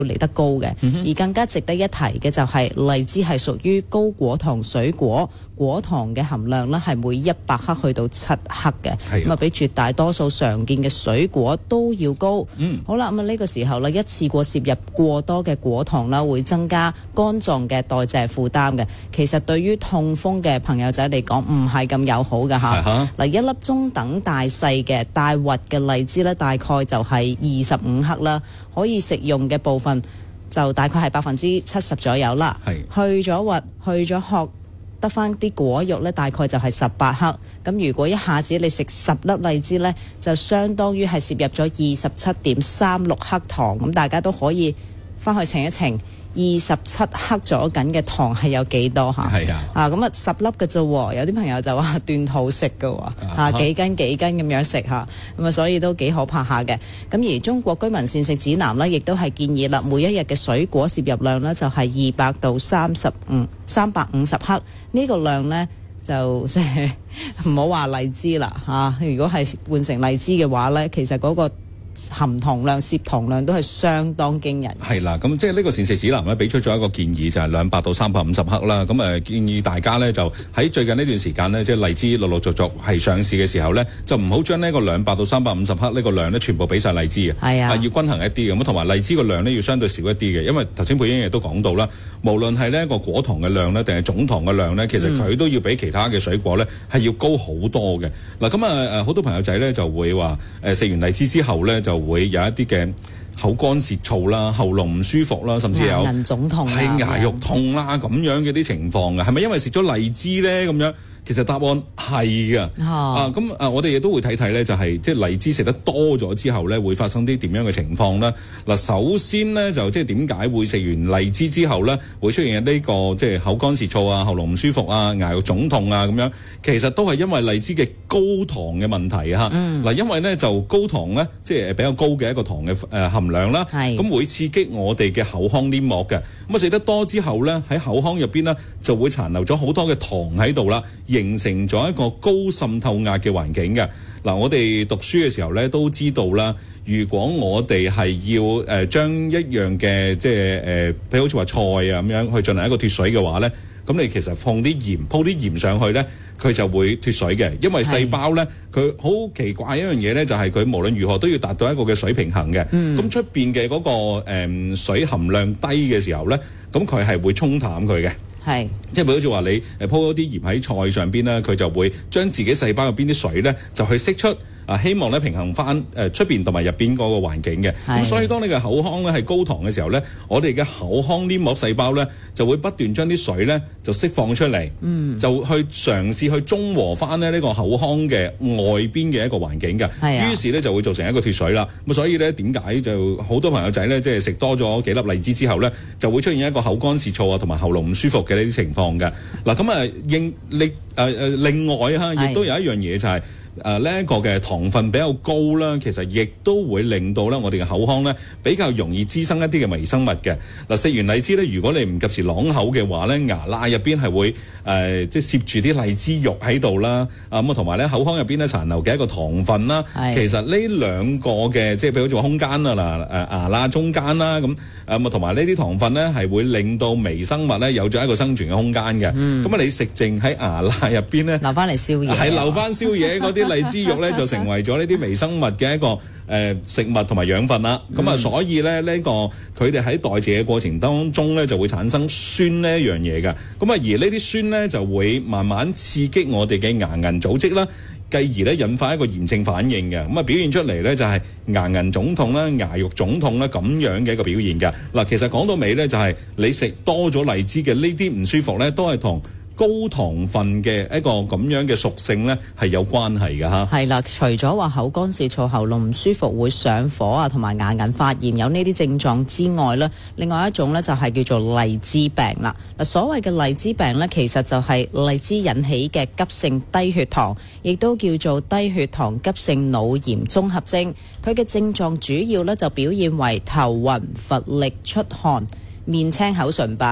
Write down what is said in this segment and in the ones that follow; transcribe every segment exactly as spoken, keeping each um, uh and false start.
嚟得高嘅。 嗯、 而更加值得一提嘅就係荔枝係屬於高果糖水果，果糖嘅含量呢係每一百克去到七克嘅，咁啊比絕大多數常見嘅水果都要高。 嗯， 好啦，咁啊呢個時候呢，一次過攝入過多嘅果糖啦，會增加肝臟嘅代謝負擔嘅。其實對於痛風嘅朋友仔嚟講，唔係咁友好嘅嚇。嗱，一粒中等大細嘅帶核嘅荔枝呢，大概就係二十五克啦，可以食用嘅部分就大概係百分之七十左右啦。去咗核，去咗殼，得翻啲果肉呢，大概就係十八克。咁如果一下子你食十粒荔枝呢，就相當於係攝入咗二十七點三六克糖。咁大家都可以翻去稱一稱，二十七克咗緊嘅糖係有幾多嚇？係啊，啊咁啊十粒嘅啫喎，有啲朋友就話斷肚食嘅喎，嚇幾斤幾斤咁樣食嚇，咁啊所以都幾可怕下嘅。咁而中國居民膳食指南呢，亦都係建議啦，每一日嘅水果攝入量呢，就係二百到三十五三百五十克，呢、這個量呢，就即係唔好話荔枝啦嚇，如果係換成荔枝嘅話呢，其實嗰、那個含糖量、攝糖量都係相當驚人。 係啦，咁即係呢個膳食指南咧，俾出咗一個建議，就係兩百到三百五十克啦。咁誒建議大家咧，就喺最近呢段時間呢，即係荔枝陸陸續續係上市嘅時候咧，就唔好將呢個兩百到三百五十克呢個量咧，全部俾晒荔枝嘅。係啊，要均衡一啲咁，同埋荔枝個量咧要相對少一啲嘅，因為頭先佩英亦都講到啦，無論係呢個果糖嘅量咧，定係總糖嘅量咧，其實佢都要比其他嘅水果咧係要高好多嘅。嗱咁啊誒，好多朋友仔咧就會話誒食完荔枝之後咧，就會有一啲嘅口乾舌燥啦、喉嚨唔舒服啦，甚至有牙齦腫痛、 係牙肉痛啦咁樣嘅啲情況嘅，係咪因為食咗荔枝咧咁樣？其實答案係㗎、哦、啊，咁啊，我哋亦都會睇睇咧，就係即係荔枝食得多咗之後咧，會發生啲點樣嘅情況咧？嗱，首先咧就即係點解會食完荔枝之後咧，會出現呢、這個即係、就是、口乾舌燥啊、喉嚨唔舒服啊、牙肉腫痛啊咁樣？其實都係因為荔枝嘅高糖嘅問題啊！嗱、嗯，因為咧就高糖咧，即係比較高嘅一個糖嘅誒含量啦，咁會刺激我哋嘅口腔黏膜嘅。咁啊食得多之後咧，喺口腔入邊咧就會殘留咗好多嘅糖喺度啦。形成咗一個高滲透壓嘅環境嘅。嗱，我哋讀書嘅時候咧都知道啦，如果我哋係要誒、呃、將一樣嘅即係誒，譬如好似話菜啊咁樣去進行一個脫水嘅話咧，咁你其實放啲鹽，鋪啲鹽上去咧，佢就會脫水嘅。因為細胞咧，佢好奇怪一樣嘢咧，就係、是、佢無論如何都要達到一個嘅水平衡嘅。咁出邊嘅嗰個誒、呃、水含量低嘅時候咧，咁佢係會沖淡佢嘅。係，即係譬如好似話你誒鋪咗啲鹽喺菜上邊咧，佢就會將自己細胞入邊啲水咧就去釋出。啊，希望咧平衡翻誒出邊同埋入邊嗰個環境嘅，咁所以當你嘅口腔咧係高糖嘅時候咧，我哋嘅口腔黏膜細胞咧就會不斷將啲水咧就釋放出嚟，嗯，就去嘗試去中和翻咧呢個口腔嘅外邊嘅一個環境嘅，係啊，於是咧就會造成一個脫水啦。咁所以咧點解就好多朋友仔咧即係食多咗幾粒荔枝之後咧，就會出現一個口乾舌燥啊，同埋喉嚨唔舒服嘅呢啲情況嘅。嗱咁啊，應另誒誒另外嚇，亦都有一樣嘢就係、是。誒呢一個嘅糖分比較高啦，其實亦都會令到咧我哋嘅口腔咧比較容易滋生一啲嘅微生物嘅。嗱，食完荔枝咧，如果你唔及時啷口嘅話咧，牙罅入邊係會誒、呃、即係攝住啲荔枝肉喺度啦。啊咁啊，同埋咧口腔入邊咧殘留嘅一個糖分啦。其實呢兩個嘅即係譬如好似話空間啊嗱誒牙罅中間啦咁咁啊，同埋呢啲糖分咧係會令到微生物咧有咗一個生存嘅空間嘅。咁、嗯、啊，你食剩喺牙罅入邊咧，留翻嚟宵夜，係留翻宵夜嗰啲。荔枝肉咧就成為咗呢啲微生物嘅一個誒、呃、食物同埋養分啦，咁、嗯、啊所以咧呢、呢個佢哋喺代謝嘅過程當中咧就會產生酸呢一樣嘢嘅，咁啊而呢啲酸咧就會慢慢刺激我哋嘅牙齦組織啦，繼而咧引發一個炎症反應嘅，咁啊表現出嚟咧就係牙齦腫痛啦、牙肉腫痛啦咁樣嘅一個表現嘅。嗱，其實講到尾咧就係你食多咗荔枝嘅呢啲唔舒服咧，都係同高糖分嘅一個咁樣嘅屬性呢係有關係嘅嚇。係啦，除咗話口乾舌燥、喉嚨唔舒服、會上火啊，同埋牙齦發炎有呢啲症狀之外呢，另外一種呢就係叫做荔枝病啦。嗱，所謂嘅荔枝病呢，其實就係荔枝引起嘅急性低血糖，亦都叫做低血糖急性腦炎綜合症。佢嘅症狀主要呢就表現為頭暈、乏力、出汗、面青口唇白、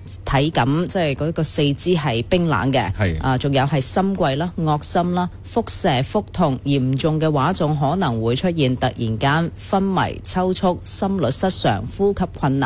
體感，即係嗰個四肢係冰冷嘅。 係啊，仲有係心悸啦、噁心啦、腹瀉、腹痛，嚴重嘅話仲可能會出現突然間昏迷、抽搐、心律失常、呼吸困難。